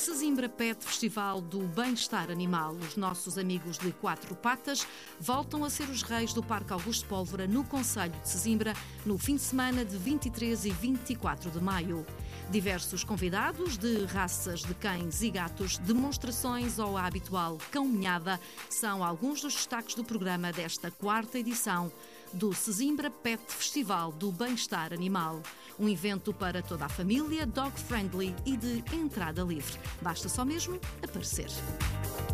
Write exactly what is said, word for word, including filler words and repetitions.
Sesimbra Pet Festival do Bem-Estar Animal. Os nossos amigos de quatro patas voltam a ser os reis do Parque Augusto Pólvora, no concelho de Sesimbra, no fim de semana de vinte e três e vinte e quatro de maio. Diversos convidados de raças de cães e gatos, demonstrações ou a habitual cão-minhada são alguns dos destaques do programa desta quarta edição do Sesimbra Pet Festival do Bem-Estar Animal. Um evento para toda a família, dog-friendly e de entrada livre. Basta só mesmo aparecer.